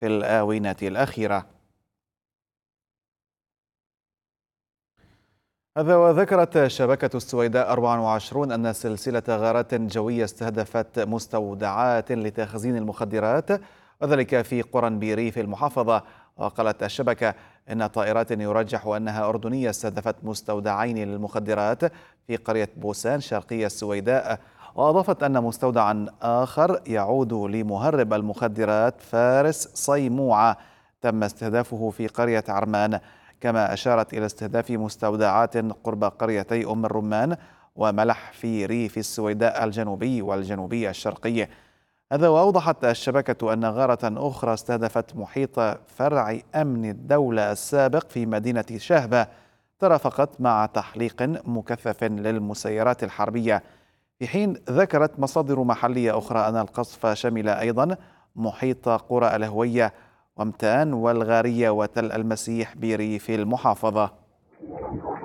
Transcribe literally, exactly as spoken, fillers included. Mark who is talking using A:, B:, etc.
A: في الآونة الأخيرة. هذا وذكرت شبكة السويداء أربعة وعشرين أن سلسلة غارات جوية استهدفت مستودعات لتخزين المخدرات، وذلك في قرى بريف المحافظة. وقالت الشبكة إن طائرات يرجح أنها أردنية استهدفت مستودعين للمخدرات في قرية بوسان شرقي السويداء. وأضافت أن مستودعا آخر يعود لمهرب المخدرات فارس صيموعة تم استهدافه في قرية عرمان. كما أشارت إلى استهداف مستودعات قرب قريتي أم الرمان وملح في ريف السويداء الجنوبي والجنوبي الشرقي. هذا وأوضحت الشبكة أن غارة أخرى استهدفت محيط فرع أمن الدولة السابق في مدينة شهبة ترافقت مع تحليق مكثف للمسيرات الحربية، في حين ذكرت مصادر محلية أخرى أن القصف شمل أيضا محيط قرى الهوية ومتان والغارية وتل المسيح بريف المحافظة.